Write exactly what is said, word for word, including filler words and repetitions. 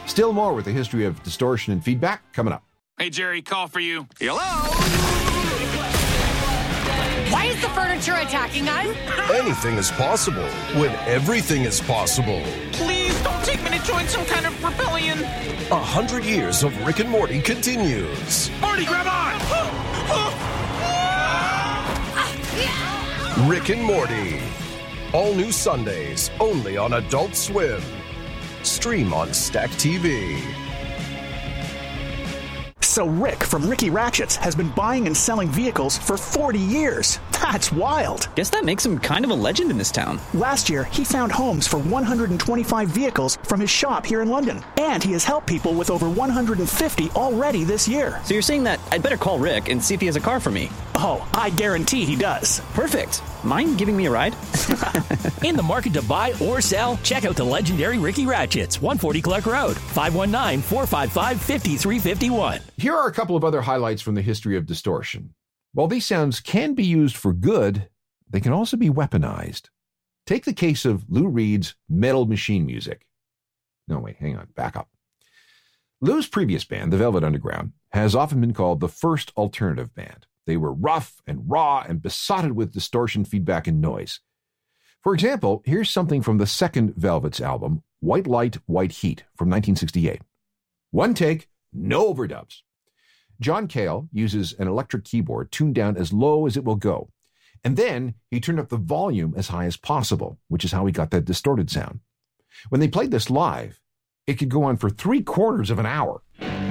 Still more with the history of distortion and feedback coming up. Hey, Jerry, call for you. Hello? Why is the furniture attacking us? Anything is possible when everything is possible. Please don't take me to join some kind of rebellion. A hundred years of Rick and Morty continues. Morty, grab on! Rick and Morty. All new Sundays, only on Adult Swim. Stream on Stack T V. So Rick from Ricky Ratchets has been buying and selling vehicles for forty years. That's wild. Guess that makes him kind of a legend in this town. Last year, he found homes for one hundred twenty-five vehicles from his shop here in London. And he has helped people with over one hundred fifty already this year. So you're saying that I'd better call Rick and see if he has a car for me? Oh, I guarantee he does. Perfect. Mind giving me a ride? In the market to buy or sell? Check out the legendary Ricky Ratchets, one forty Clark Road, five one nine, four five five, five three five one. Here are a couple of other highlights from the history of distortion. While these sounds can be used for good, they can also be weaponized. Take the case of Lou Reed's Metal Machine Music. No, wait, hang on, back up. Lou's previous band, the Velvet Underground, has often been called the first alternative band. They were rough and raw and besotted with distortion, feedback, and noise. For example, here's something from the second Velvet's album, White Light, White Heat, from nineteen sixty-eight. One take, no overdubs. John Cale uses an electric keyboard tuned down as low as it will go. And then he turned up the volume as high as possible, which is how he got that distorted sound. When they played this live, it could go on for three quarters of an hour.